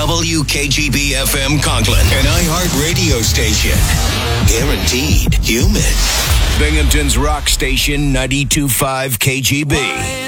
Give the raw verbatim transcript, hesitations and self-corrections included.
W K G B F M Conklin, an iHeart radio station. Guaranteed human. Binghamton's rock station, ninety-two point five K G B.